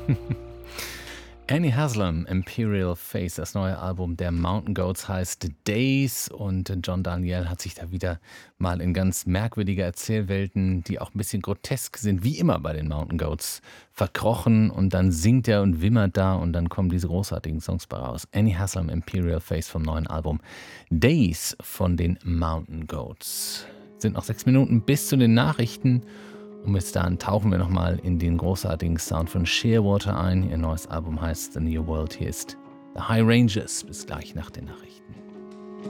Annie Haslam, Imperial Face, das neue Album der Mountain Goats heißt Days und John Daniel hat sich da wieder mal in ganz merkwürdige Erzählwelten, die auch ein bisschen grotesk sind, wie immer bei den Mountain Goats, verkrochen und dann singt er und wimmert da und dann kommen diese großartigen Songs bei raus. Annie Haslam, Imperial Face vom neuen Album Days von den Mountain Goats. Sind noch 6 Minuten bis zu den Nachrichten. Und bis dahin tauchen wir nochmal in den großartigen Sound von Shearwater ein. Ihr neues Album heißt The New World. Hier ist The High Rangers. Bis gleich nach den Nachrichten.